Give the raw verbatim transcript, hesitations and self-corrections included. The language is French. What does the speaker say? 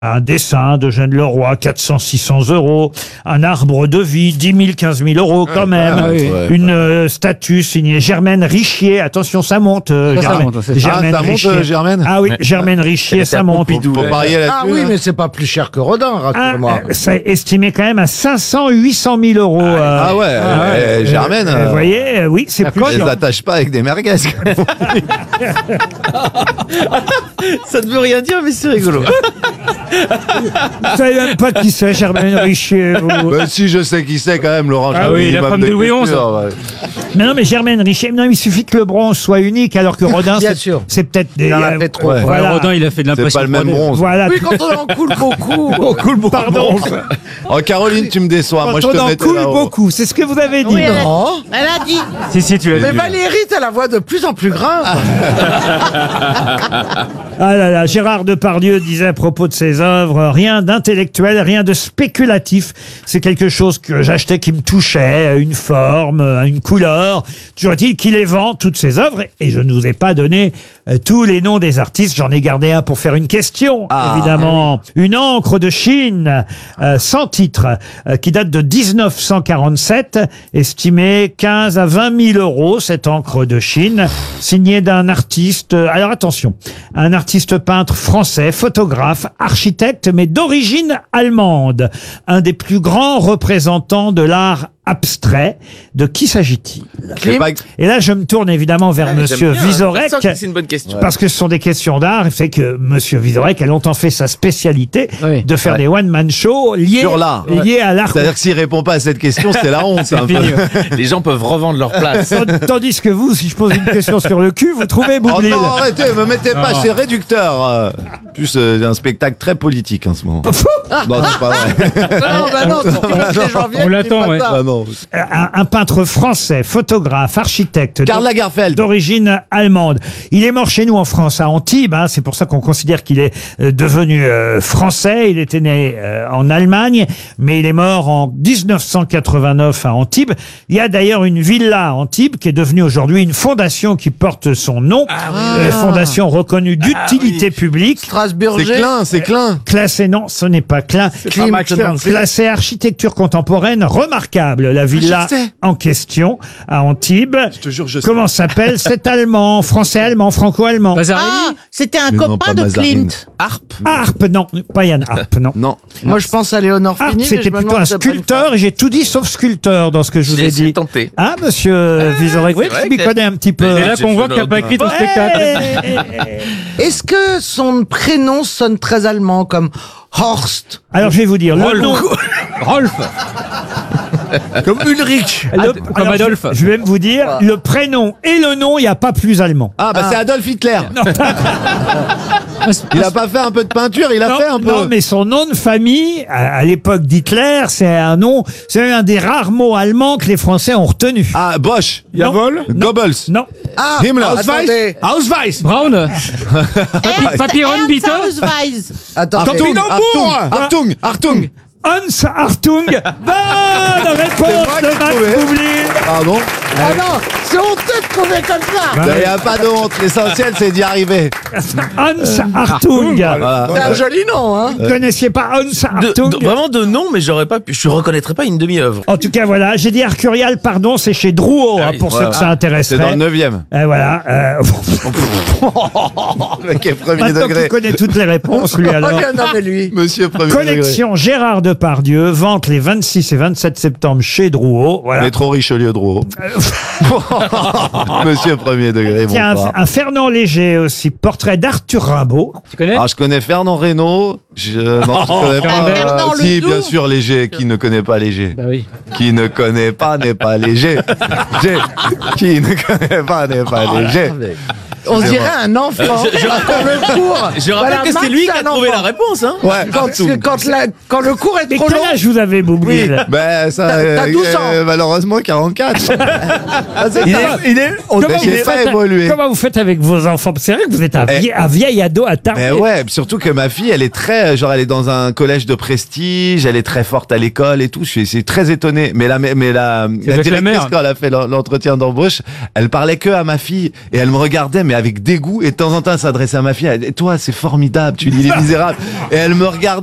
Un dessin d'Eugène Leroy, quatre cents à six cents euros. Un arbre de vie, dix mille, quinze mille euros quand même. Ah, oui. ouais, Une euh, statue signée Germaine Richier. Attention, ça monte. Euh, Ça, ça Germaine, monte, c'est ça. Germaine Ah, ça monte, Richier. euh, Germaine Ah oui, Germaine Richier, ça monte. Faut parier là-dessus. Ah oui, mais c'est pas plus cher que Rodin, Ah, rassure-moi. euh, ça est estimé quand même à cinq cents à huit cent mille euros. euh, Ah ouais, euh, euh, Germaine. euh, euh, Vous voyez, euh, oui, c'est plus Elle cher. s'attache pas avec des merguez. Ça ne veut rien dire, mais c'est rigolo. Vous savez même pas qui c'est, Germaine Richier. vous. Bah, si, je sais qui c'est quand même, Laurent. Ah j'ai un oui, la minimum femme de Louis onze. culture, ouais. Mais non, mais Germaine Richier, non, il suffit que le bronze soit unique, alors que Rodin, Bien c'est, sûr. c'est peut-être des. Il en a euh, fait trop. Ouais. Voilà. Ouais, Rodin, il a fait de C'est l'impression. pas le même trois D. bronze. Voilà. Oui, quand on en coule beaucoup. On coule beaucoup. Pardon. Oh, Caroline, tu me déçois. Moi, je Quand te on en mettais coule là-haut. beaucoup, c'est ce que vous avez dit. Oui, elle, a, Non. elle a dit. Si, si, tu l'as Mais dit. Valérie, t'as la voix de plus en plus grave. Ah là là, Gérard Depardieu disait à propos de ses œuvres, rien d'intellectuel, rien de spéculatif. C'est quelque chose que j'achetais qui me touchait, une forme, une couleur. Toujours est-il qu'il les vend, toutes ses œuvres, et je ne vous ai pas donné euh, tous les noms des artistes. J'en ai gardé un pour faire une question, Ah. évidemment. Une encre de Chine, euh, sans titre, euh, qui date de dix-neuf cent quarante-sept, estimée quinze à vingt mille euros, cette encre de Chine, signée d'un artiste, euh, alors attention, un artiste peintre français, photographe, architecte, mais d'origine allemande. Un des plus grands représentants de l'art abstrait. De qui s'agit-il? C'est pas- Et là, je me tourne évidemment vers Ah, j'aime Monsieur bien, Vizorek. ça, C'est une bonne question. Parce que ce sont des questions d'art, et fait que Monsieur Vizorek a longtemps fait sa spécialité Oui. de faire Ouais. des one-man shows liés, Sur l'art. liés à l'art. C'est-à-dire que s'il répond pas à cette question, c'est la honte. un peu. Les gens peuvent revendre leur place. Tandis que vous, si je pose une question sur le cul, vous trouvez Oh Boublil. non, arrêtez, me mettez pas, c'est réducteur. euh. En plus, euh, j'ai un spectacle très politique en ce moment. Non, c'est pas vrai. Non, bah non, pour que les gens viennent, On l'attend, dis pas ouais. ça. Ah non. un, un peintre français, photographe, architecte. Karl Lagerfeld. D'origine allemande. Il est mort chez nous en France, à Antibes. Hein, c'est pour ça qu'on considère qu'il est euh, devenu euh, français. Il était né euh, en Allemagne, mais il est mort en dix-neuf cent quatre-vingt-neuf à Antibes. Il y a d'ailleurs une villa à Antibes qui est devenue aujourd'hui une fondation qui porte son nom. Euh, fondation reconnue d'utilité publique. C'est Strasburger. Klein, c'est Klein. Classé, non, ce n'est pas Klein. Klimt, non. Classé architecture contemporaine remarquable. La villa je sais. en question à Antibes. Je te jure, je sais. Comment s'appelle cet allemand, français-allemand, franco-allemand? Mazarini. Ah, c'était un Mais non, copain pas de Mazarine. Klimt. Harpe. Harpe, non, pas Yann Harpe, non. Non. Moi, je pense à Léonore Harpe, Fini. mais c'était je me plutôt demande un si c'est pas une sculpteur, et j'ai tout dit sauf sculpteur dans ce que je vous J'ai ai essayé dit. de tenter. Ah, monsieur Vizorek, oui, c'est vrai tu m'y que- connais un petit peu. C'est là j'ai qu'on fait voit qu'il n'a pas écrit ton Ouais. spectacle. femme. Est-ce que son prénom sonne très allemand, comme Horst? Alors, je vais vous dire, le nom... Rolf. Comme Ulrich. le- Comme alors, je- Adolphe. Je vais même vous dire, le prénom et le nom, il n'y a pas plus allemand. Ah, bah c'est Adolf Hitler. Il a pas fait un peu de peinture, il a Non, fait un peu. non, mais son nom de famille, à, à l'époque d'Hitler, c'est un nom, c'est un des rares mots allemands que les Français ont retenu. Ah, Bosch. Javol Goebbels. Non. Ah, Himmler. attendez. Ausweis. Brown. Ernst- Papyron Ernst Bitte. Ausweis. Attendez. Achtung, Achtung, Achtung, Achtung. Hans Hartung. Bonne réponse moi de qui Max trouvais. Boublil. Pardon. Ah non, c'est honteux de trouver comme ça. Il n'y a pas de honte, l'essentiel c'est d'y arriver. Hans Hartung. Voilà. C'est un joli nom, hein. Vous ne connaissiez pas Hans De- Hartung? de- vraiment de nom, mais j'aurais pas pu. Je reconnaîtrais pas une demi-œuvre. En tout cas, voilà, j'ai dit Arcurial, pardon, c'est chez Drouot, hein, oui, pour voilà. ceux que ça intéresserait. C'est dans le neuvième. Et voilà. Euh, Le mec est premier maintenant degré. qu'il connaît toutes les réponses, lui, Oh, alors. bien, non, mais lui. Monsieur premier degré. Collection Gérard Depardieu, vente les vingt-six et vingt-sept septembre chez Drouot. Voilà. Métro Richelieu Drouot. Monsieur premier degré, bon Tiens, pas. un, un Fernand Léger aussi, portrait d'Arthur Rimbaud. Tu connais? Alors je connais Fernand Reynaud. Je, non, je connais pas. euh, Fernand si, Ledoux. bien sûr, Léger. Qui ne connaît pas Léger? Bah oui. Qui ne connaît pas n'est pas léger. Léger. Qui ne connaît pas n'est pas léger. On dirait un enfant. Je- je- Quand le cours. Je rappelle Voilà, que c'est Max, lui qui a un trouvé enfant. la réponse, hein. Ouais. Quand, quand, la- quand le cours est Mais trop quel long. âge vous avez, Boublil? Ben ça, T'as- t'as euh, douze ans. euh, malheureusement quarante-quatre. Ah, c'est Il ça. est, il est, comment, Mais vous j'ai faites, pas évolué. comment vous faites avec vos enfants? C'est vrai que vous êtes un, Eh. vieil, un vieil ado à tard. Mais ouais, surtout que ma fille, elle est très, genre, elle est dans un collège de prestige, elle est très forte à l'école et tout. Je suis, c'est très étonné. Mais la, mais la, la avec la directrice, mère. quand elle a fait l'en- l'entretien d'embauche, elle parlait que à ma fille et elle me regardait, mais mais avec dégoût. Et de temps en temps, elle s'adressait à ma fille. Elle dit, toi, c'est formidable. Tu lis Les Misérables. Et elle me regardait.